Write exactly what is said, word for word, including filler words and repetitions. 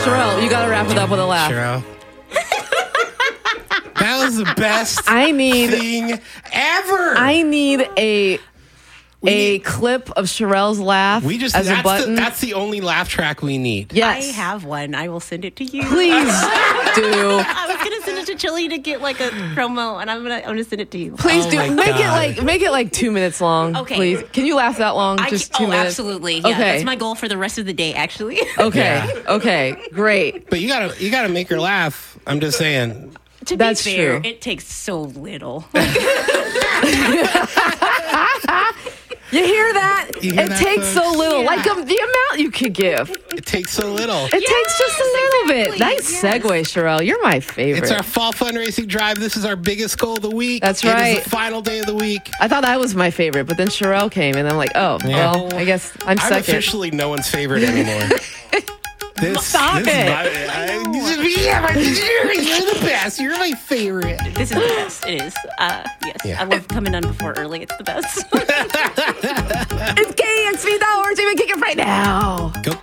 Sherelle, you got to wrap it up with a laugh. Sherelle. That was the best I need, thing ever. I need a... We a need- clip of Sherelle's laugh We just as that's a button. The, that's the only laugh track we need. Yes. I have one. I will send it to you. Please do. I was gonna send it to Chili to get like a promo, and I'm gonna I'm gonna send it to you. Please Oh do. my Make it God. like make it like two minutes long. Okay. Please. Can you laugh that long? I, Just two oh, minutes. absolutely. Yeah, Okay. that's my goal for the rest of the day. Actually. Okay. Yeah. Okay. Great. But you gotta you gotta make her laugh. I'm just saying. To That's be fair, true. it takes so little. You hear that? You hear it that, takes so folks? little. Yeah. Like um, the amount you could give. It takes so little. It takes just a little bit. exactly. Nice Yes. segue, Sherelle. You're my favorite. It's our fall fundraising drive. This is our biggest goal of the week. That's It right. is the final day of the week. I thought I was my favorite, but then Sherelle came, and I'm like, oh, Yeah. well, I guess I'm I'm second. officially no one's favorite anymore. This, Stop this it. Is my, I, yeah, my, you're, you're the best. You're my favorite. This is the best. It is. Uh, yes. Yeah. I love coming on before early. It's the best. It's K X V Dollars. Even kick it right now.